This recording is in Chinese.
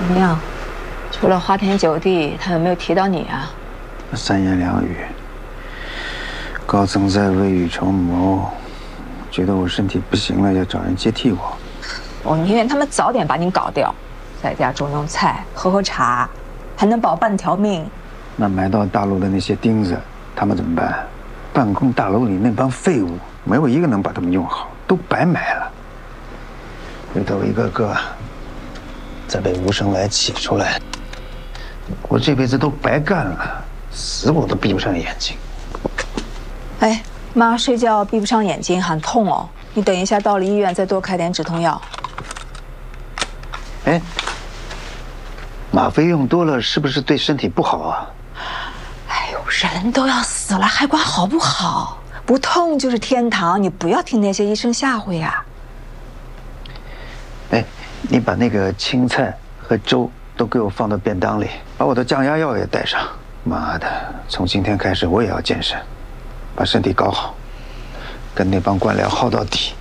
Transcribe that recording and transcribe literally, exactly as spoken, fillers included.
怎么样？除了花田酒地，他有没有提到你啊？ 三言两语，高层在未雨绸缪，觉得我身体不行了，要找人接替我。 我宁愿他们早点把你搞掉，在家种种菜，喝喝茶，还能保半条命。 那埋到大陆的那些钉子，他们怎么办？办公大楼里那帮废物，没有一个能把他们用好，都白埋了。回头一个个再被无声来起出来，我这辈子都白干了，死我都闭不上眼睛。 哎，妈睡觉闭不上眼睛，很痛哦。你等一下到了医院再多开点止痛药。 哎，吗啡用多了是不是对身体不好啊？ 哎呦，人都要死了，还管好不好？不痛就是天堂，你不要听那些医生吓唬呀。 哎，你把那个青菜和粥都给我放到便当里，把我的降压药也带上。妈的，从今天开始我也要健身，把身体搞好，跟那帮官僚耗到底。